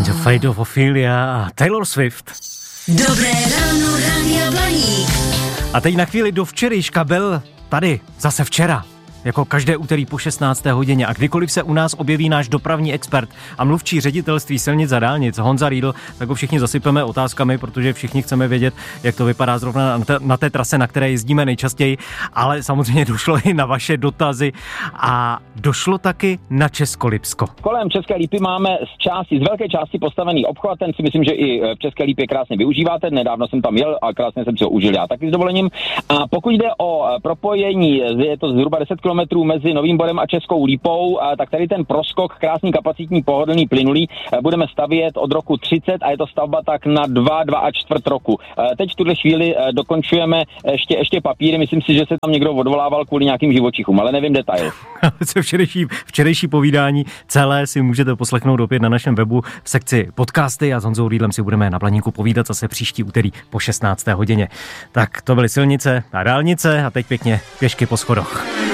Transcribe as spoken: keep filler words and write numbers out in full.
The Fate of Ophelia a Taylor Swift. Dobré ráno, Rádia Blaník. A teď na chvíli do včerejška byl tady, zase včera. Jako každé úterý po šestnácté hodině a kdykoliv se u nás objeví náš dopravní expert a mluvčí ředitelství silnic a dálnic Honza Riedl, tak ho všichni zasypeme otázkami, protože všichni chceme vědět, jak to vypadá zrovna na té, na té trase, na které jezdíme nejčastěji, ale samozřejmě došlo i na vaše dotazy a došlo taky na Českolipsko. Kolem České Lípy máme z části, z velké části postavený obchvat, ten si myslím, že i v České Lípě krásně využíváte, nedávno jsem tam jel a krásně jsem si ho užil já taky s dovolením. A pokud jde o propojení, je to zhruba deset kilometrů mezi Novým Borem a Českou Lípou, tak tady ten proskok, krásný kapacitní pohodlný plynulý, budeme stavět od roku třicet a je to stavba tak na dva, dva a čtvrt roku. Teď v tuhle chvíli dokončujeme ještě, ještě papíry, myslím si, že se tam někdo odvolával kvůli nějakým živočichům, ale nevím detail. včerejší, včerejší povídání celé si můžete poslechnout opět na našem webu v sekci podcasty a s Honzou Riedlem si budeme na Blaníku povídat zase příští úterý po šestnácté hodině. Tak to byly silnice a dálnice a teď pěkně pěšky po schodoch.